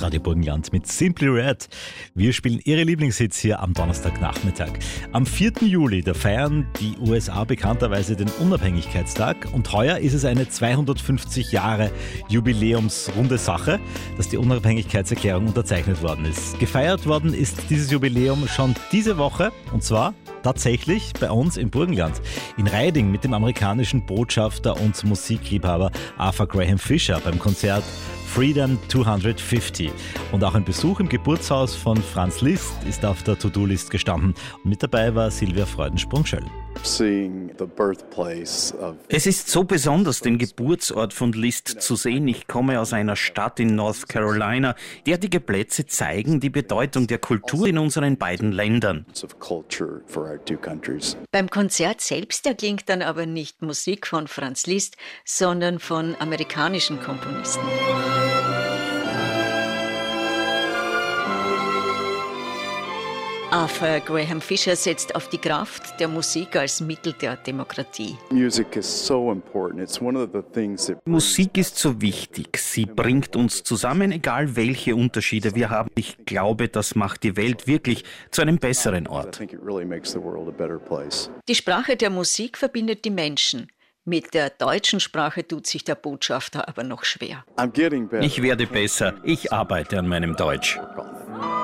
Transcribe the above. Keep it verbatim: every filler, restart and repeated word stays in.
Radio Burgenland mit Simply Red. Wir spielen ihre Lieblingshits hier am Donnerstagnachmittag. Am vierten Juli, da feiern die U S A bekannterweise den Unabhängigkeitstag und heuer ist es eine zweihundertfünfzig Jahre jubiläumsrunde Sache, dass die Unabhängigkeitserklärung unterzeichnet worden ist. Gefeiert worden ist dieses Jubiläum schon diese Woche und zwar tatsächlich bei uns im Burgenland, in Reiding mit dem amerikanischen Botschafter und Musikliebhaber Arthur Graham Fisher beim Konzert Freedom zweihundertfünfzig. Und auch ein Besuch im Geburtshaus von Franz Liszt ist auf der To-Do-List gestanden. Und mit dabei war Silvia Freudensprung-Schöll. Es ist so besonders, den Geburtsort von Liszt zu sehen. Ich komme aus einer Stadt in North Carolina. Derartige Plätze zeigen die Bedeutung der Kultur in unseren beiden Ländern. Beim Konzert selbst erklingt dann aber nicht Musik von Franz Liszt, sondern von amerikanischen Komponisten. Arthur Graham Fisher setzt auf die Kraft der Musik als Mittel der Demokratie. Musik ist so wichtig. Sie bringt uns zusammen, egal welche Unterschiede wir haben. Ich glaube, das macht die Welt wirklich zu einem besseren Ort. Die Sprache der Musik verbindet die Menschen. Mit der deutschen Sprache tut sich der Botschafter aber noch schwer. Ich werde besser. Ich arbeite an meinem Deutsch.